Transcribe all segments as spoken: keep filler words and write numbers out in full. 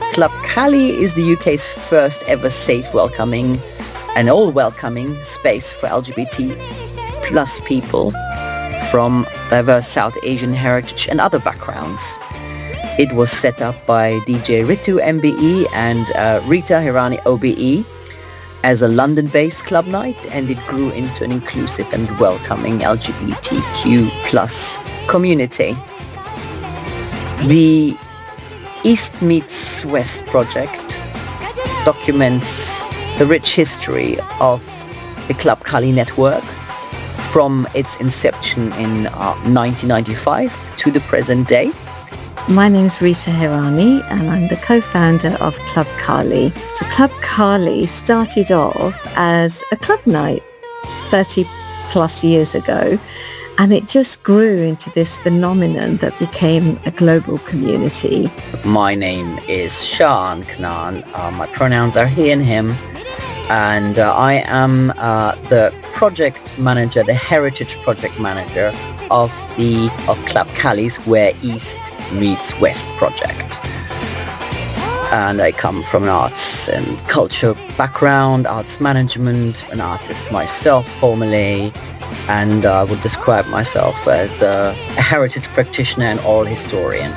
Club Cali is the U K's first ever safe, welcoming and all-welcoming space for L G B T plus people from diverse South Asian heritage and other backgrounds. It was set up by D J Ritu M B E and uh, Rita Hirani O B E as a London-based club night, and it grew into an inclusive and welcoming L G B T Q plus community. The East Meets West project documents the rich history of the Club Cali network from its inception in uh, nineteen ninety-five to the present day. My name is Rita Hirani and I'm the co-founder of Club Cali. So Club Cali started off as a club night thirty plus years ago, and it just grew into this phenomenon that became a global community. My name is Sean Knan. Uh, my pronouns are he and him. And uh, I am uh, the project manager, the heritage project manager of the of Club Cali's Where East Meets West project. And I come from an arts and culture background, arts management, an artist myself formerly, and I would describe myself as a, a heritage practitioner and oral historian.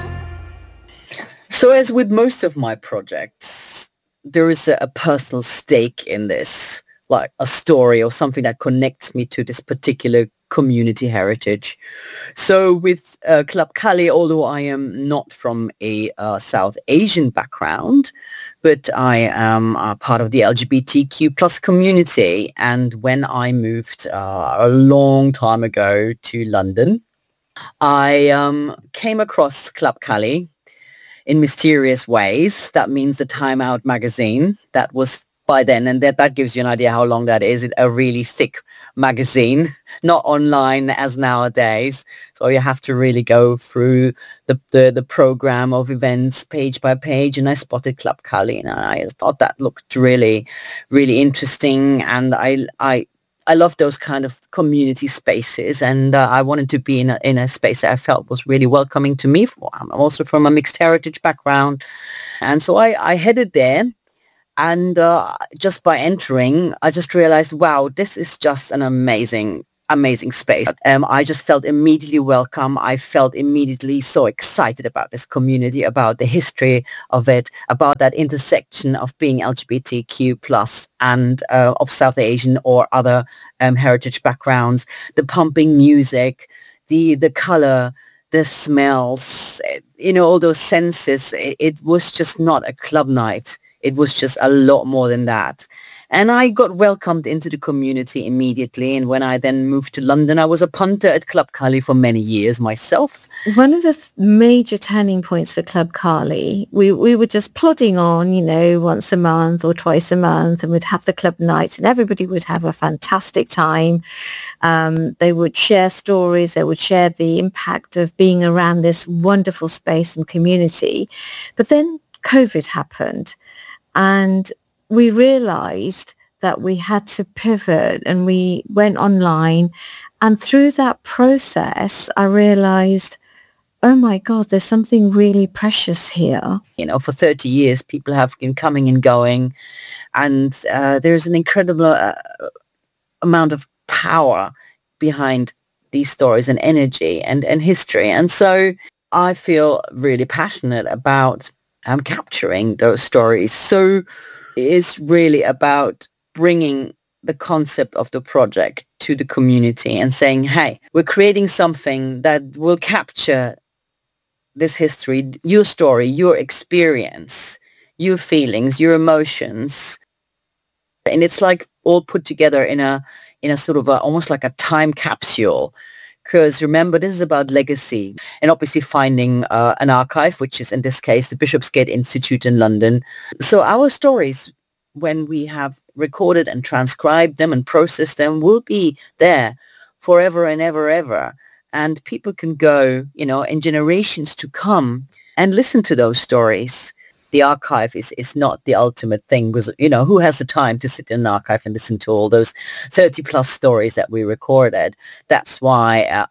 So as with most of my projects, there is a, a personal stake in this, like a story or something that connects me to this particular community heritage. So with uh, Club Cali, although I am not from a uh, South Asian background, but I am uh, part of the L G B T Q plus community. And when I moved uh, a long time ago to London, I um, came across Club Cali in mysterious ways. That means the Time Out magazine that was by then, and that, that gives you an idea how long that is, a really thick magazine, not online as nowadays. So you have to really go through the, the, the program of events page by page, and I spotted Club Cali, and I thought that looked really, really interesting, and I, I, I love those kind of community spaces, and uh, I wanted to be in a, in a space that I felt was really welcoming to me. I'm also from a mixed heritage background, and so I, I headed there. And uh, just by entering, I just realized, wow, this is just an amazing, amazing space. Um, I just felt immediately welcome. I felt immediately so excited about this community, about the history of it, about that intersection of being L G B T Q plus and uh, of South Asian or other um, heritage backgrounds, the pumping music, the the color, the smells, you know, all those senses. It, it was just not a club night. It was just a lot more than that. And I got welcomed into the community immediately. And when I then moved to London, I was a punter at Club Cali for many years myself. One of the th- major turning points for Club Cali, we, we were just plodding on, you know, once a month or twice a month, and we'd have the club nights and everybody would have a fantastic time. Um, they would share stories. They would share the impact of being around this wonderful space and community. But then COVID happened. And we realized that we had to pivot, and we went online. And through that process, I realized, oh my God, there's something really precious here. You know, for thirty years, people have been coming and going, and uh, there's an incredible uh, amount of power behind these stories and energy and, and history. And so I feel really passionate about um, capturing those stories. So it's really about bringing the concept of the project to the community and saying, hey, we're creating something that will capture this history, your story, your experience, your feelings, your emotions. And it's like all put together in a in a sort of a, almost like a time capsule. Because remember, this is about legacy and obviously finding uh, an archive, which is in this case the Bishopsgate Institute in London. So our stories, when we have recorded and transcribed them and processed them, will be there forever and ever, ever. And people can go, you know, in generations to come and listen to those stories. The archive is, is not the ultimate thing because, you know, who has the time to sit in an archive and listen to all those thirty plus stories that we recorded? That's why uh, I think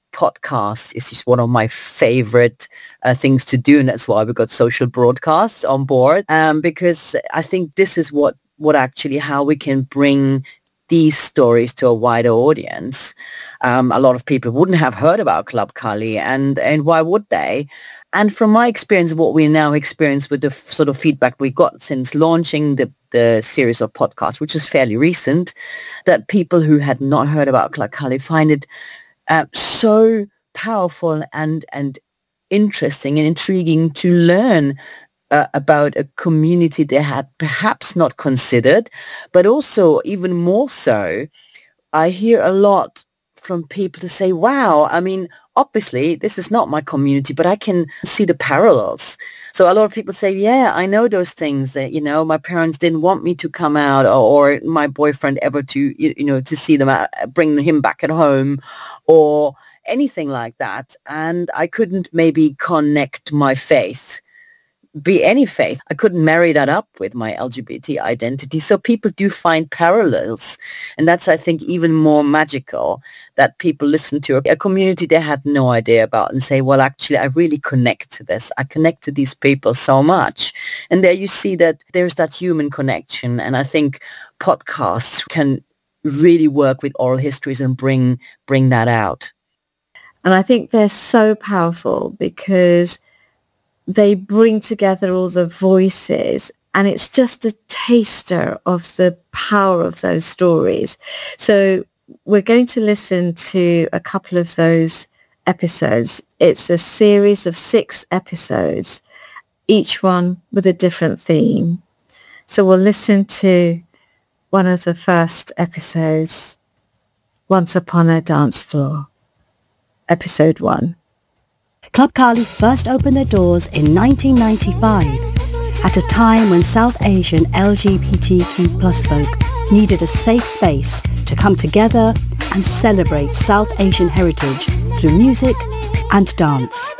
podcast is just one of my favorite uh, things to do, and that's why we got social broadcasts on board, um, because I think this is what what actually how we can bring these stories to a wider audience. Um, a lot of people wouldn't have heard about Club Cali, and and why would they? And from my experience, what we now experience with the f- sort of feedback we got since launching the, the series of podcasts, which is fairly recent, that people who had not heard about Club Cali find it uh, so powerful and, and interesting and intriguing to learn uh, about a community they had perhaps not considered, but also even more so, I hear a lot from people to say, wow, I mean, obviously this is not my community, but I can see the parallels. So a lot of people say, yeah, I know those things that, you know, my parents didn't want me to come out, or, or my boyfriend ever to, you, you know, to see them, out, bring him back at home or anything like that. And I couldn't maybe connect my faith, be any faith. I couldn't marry that up with my L G B T identity. So people do find parallels. And that's, I think, even more magical, that people listen to a community they had no idea about and say, well, actually, I really connect to this. I connect to these people so much. And there you see that there's that human connection. And I think podcasts can really work with oral histories and bring bring that out. And I think they're so powerful because they bring together all the voices, and it's just a taster of the power of those stories. So we're going to listen to a couple of those episodes. It's a series of six episodes, each one with a different theme. So we'll listen to one of the first episodes, Once Upon a Dance Floor, episode one. Club Cali first opened their doors in nineteen ninety-five, at a time when South Asian L G B T Q plus folk needed a safe space to come together and celebrate South Asian heritage through music and dance.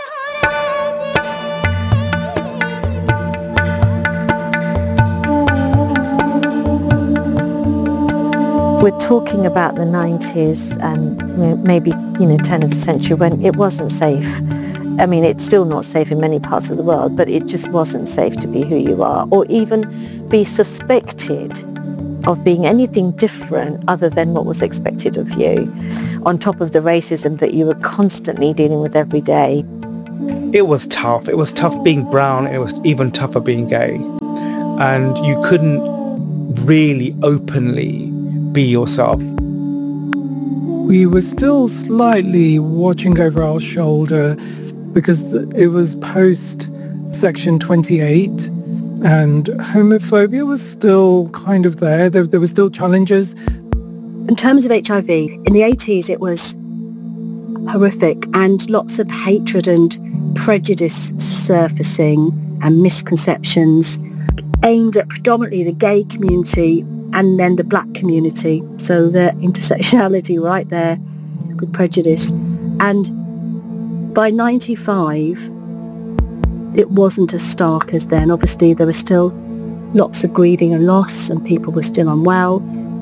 We're talking about the nineties and maybe, you know, turn of the century when it wasn't safe. I mean, it's still not safe in many parts of the world, but it just wasn't safe to be who you are, or even be suspected of being anything different other than what was expected of you, on top of the racism that you were constantly dealing with every day. It was tough. It was tough being brown. It was even tougher being gay. And you couldn't really openly be yourself. We were still slightly watching over our shoulder because it was post Section twenty-eight and homophobia was still kind of there. There, there were still challenges. In terms of H I V, in the eighties it was horrific, and lots of hatred and prejudice surfacing and misconceptions aimed at predominantly the gay community and then the black community. So the intersectionality right there with prejudice. And by ninety-five, it wasn't as stark as then. Obviously, there was still lots of grieving and loss, and people were still unwell.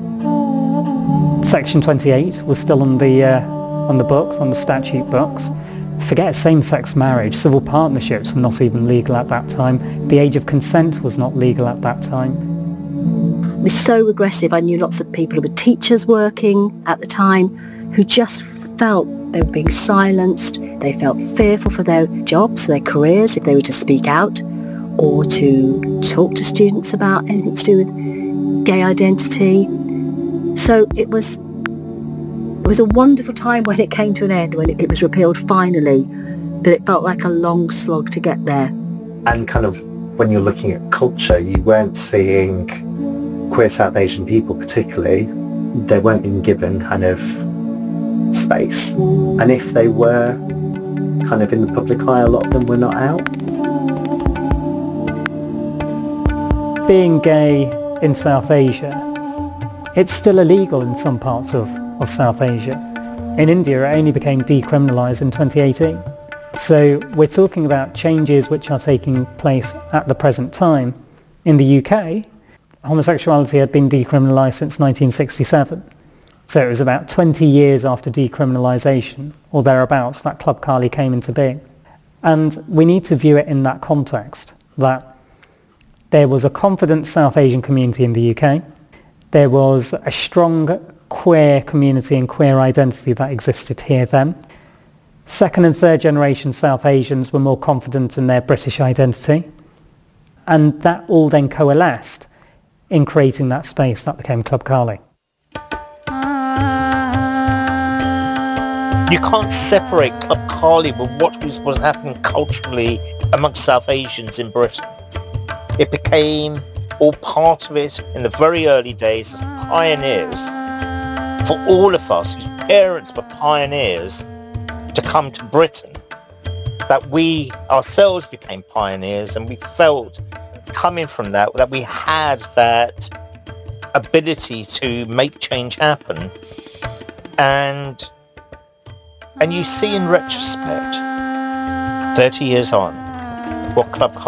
Section twenty-eight was still on the uh, on the books, on the statute books. Forget same-sex marriage. Civil partnerships were not even legal at that time. The age of consent was not legal at that time. It was so regressive. I knew lots of people who were teachers working at the time who just felt they were being silenced. They felt fearful for their jobs, their careers, if they were to speak out or to talk to students about anything to do with gay identity. So it was it was a wonderful time when it came to an end, when it, it was repealed finally, but it felt like a long slog to get there. And kind of when you're looking at culture, you weren't seeing queer South Asian people particularly, they weren't even given kind of space. And if they were kind of in the public eye, a lot of them were not out. Being gay in South Asia, it's still illegal in some parts of, of South Asia. In India, it only became decriminalised in twenty eighteen. So we're talking about changes which are taking place at the present time. In the U K, homosexuality had been decriminalised since nineteen sixty-seven. So it was about twenty years after decriminalisation, or thereabouts, that Club Cali came into being. And we need to view it in that context, that there was a confident South Asian community in the U K. There was a strong queer community and queer identity that existed here then. Second and third generation South Asians were more confident in their British identity. And that all then coalesced in creating that space that became Club Cali. You can't separate Club Cali with what was, was happening culturally amongst South Asians in Britain. It became all part of it in the very early days as pioneers for all of us whose parents were pioneers to come to Britain, that we ourselves became pioneers, and we felt coming from that that we had that ability to make change happen. And and you see in retrospect, thirty years on, what Club Cali